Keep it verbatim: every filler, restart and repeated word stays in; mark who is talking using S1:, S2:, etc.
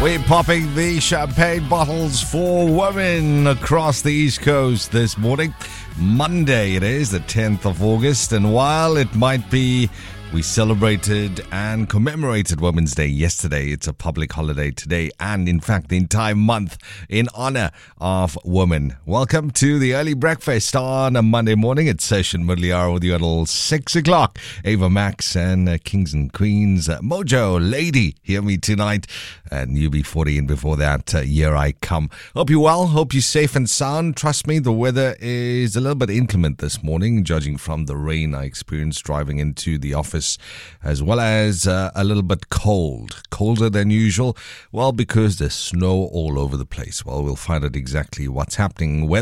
S1: We're popping the champagne bottles for women across the East Coast this morning. Monday it is, the tenth of August, and while it might be we celebrated and commemorated Women's Day yesterday, it's a public holiday today and, in fact, the entire month in honor of women. Welcome to the early breakfast on a Monday morning. It's Session Mudliar with you until six o'clock. Ava Max and uh, Kings and Queens. Uh, Mojo, Lady, hear me tonight. And U B forty, and before that, uh, Here I Come. Hope you're well. Hope you're safe and sound. Trust me, the weather is a little bit inclement this morning, judging from the rain I experienced driving into the office, as well as uh, a little bit cold. Colder than usual. Well, because there's snow all over the place. Well, we'll find out exactly what's happening.